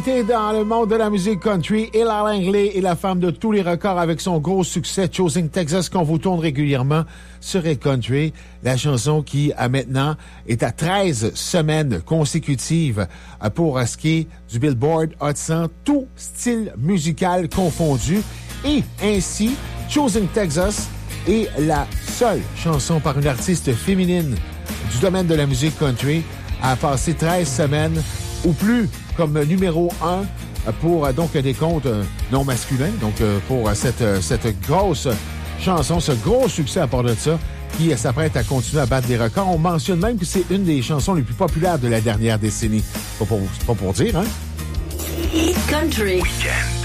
Dans le monde de la musique country, Ella Langley est la femme de tous les records avec son gros succès Choosing Texas qu'on vous tourne régulièrement sur Red Country. La chanson qui, à maintenant, est à 13 semaines consécutives pour ce qui est du Billboard Hot 100, tout style musical confondu. Et ainsi, Choosing Texas est la seule chanson par une artiste féminine du domaine de la musique country à passer 13 semaines ou plus comme numéro 1 pour donc des comptes non masculins. Donc pour cette grosse chanson, ce gros succès à part de ça, qui s'apprête à continuer à battre des records. On mentionne même que c'est une des chansons les plus populaires de la dernière décennie. Pas pour dire, hein? Country. Weekend.